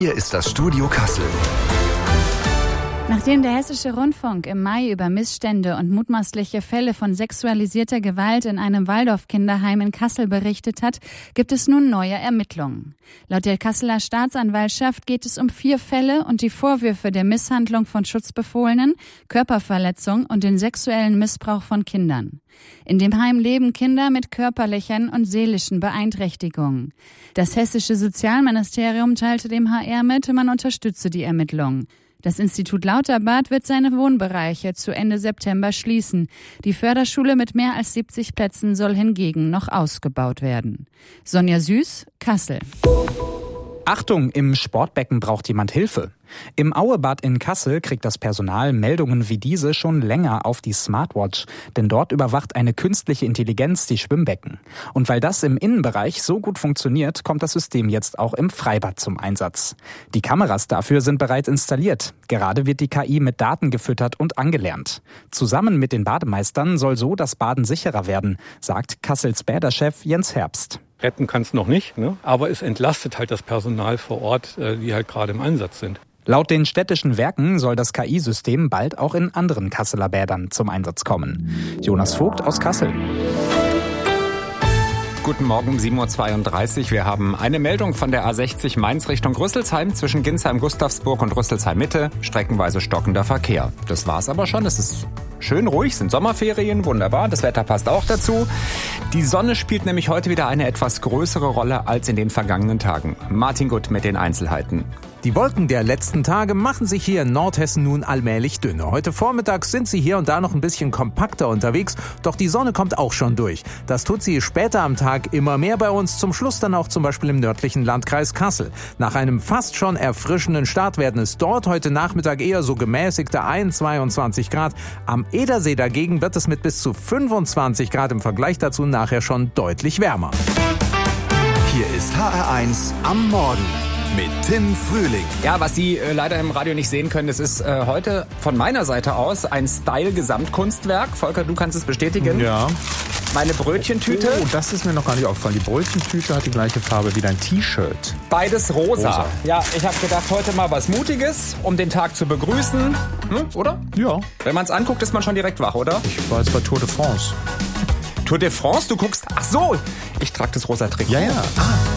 Hier ist das Studio Kassel. Nachdem der Hessische Rundfunk im Mai über Missstände und mutmaßliche Fälle von sexualisierter Gewalt in einem Waldorf-Kinderheim in Kassel berichtet hat, gibt es nun neue Ermittlungen. Laut der Kasseler Staatsanwaltschaft geht es um 4 Fälle und die Vorwürfe der Misshandlung von Schutzbefohlenen, Körperverletzung und den sexuellen Missbrauch von Kindern. In dem Heim leben Kinder mit körperlichen und seelischen Beeinträchtigungen. Das hessische Sozialministerium teilte dem HR mit, man unterstütze die Ermittlungen. Das Institut Lauterbad wird seine Wohnbereiche zu Ende September schließen. Die Förderschule mit mehr als 70 Plätzen soll hingegen noch ausgebaut werden. Sonja Süß, Kassel. Achtung, im Sportbecken braucht jemand Hilfe. Im Auebad in Kassel kriegt das Personal Meldungen wie diese schon länger auf die Smartwatch, denn dort überwacht eine künstliche Intelligenz die Schwimmbecken. Und weil das im Innenbereich so gut funktioniert, kommt das System jetzt auch im Freibad zum Einsatz. Die Kameras dafür sind bereits installiert. Gerade wird die KI mit Daten gefüttert und angelernt. Zusammen mit den Bademeistern soll so das Baden sicherer werden, sagt Kassels Bäderchef Jens Herbst. Retten kann es noch nicht, ne? Aber es entlastet halt das Personal vor Ort, die halt gerade im Einsatz sind. Laut den städtischen Werken soll das KI-System bald auch in anderen Kasseler Bädern zum Einsatz kommen. Jonas Vogt aus Kassel. Guten Morgen, 7.32 Uhr. Wir haben eine Meldung von der A60 Mainz Richtung Rüsselsheim zwischen Ginsheim-Gustavsburg und Rüsselsheim-Mitte. Streckenweise stockender Verkehr. Das war's aber schon. Es ist schön ruhig, sind Sommerferien, wunderbar. Das Wetter passt auch dazu. Die Sonne spielt nämlich heute wieder eine etwas größere Rolle als in den vergangenen Tagen. Martin Gutt mit den Einzelheiten. Die Wolken der letzten Tage machen sich hier in Nordhessen nun allmählich dünner. Heute Vormittag sind sie hier und da noch ein bisschen kompakter unterwegs, doch die Sonne kommt auch schon durch. Das tut sie später am Tag immer mehr bei uns, zum Schluss dann auch zum Beispiel im nördlichen Landkreis Kassel. Nach einem fast schon erfrischenden Start werden es dort heute Nachmittag eher so gemäßigte 22 Grad. Am Edersee dagegen wird es mit bis zu 25 Grad im Vergleich dazu nachher schon deutlich wärmer. Hier ist HR1 am Morgen mit Tim Frühling. Ja, was Sie leider im Radio nicht sehen können, das ist heute von meiner Seite aus ein Style-Gesamtkunstwerk. Volker, du kannst es bestätigen. Ja. Meine Brötchentüte. Oh, das ist mir noch gar nicht aufgefallen. Die Brötchentüte hat die gleiche Farbe wie dein T-Shirt. Beides rosa. Ja, ich habe gedacht, heute mal was Mutiges, um den Tag zu begrüßen. Oder? Ja. Wenn man es anguckt, ist man schon direkt wach, oder? Ich war jetzt bei Tour de France. Tour de France? Du guckst... Ach so, ich trage das rosa Trikot. Ja.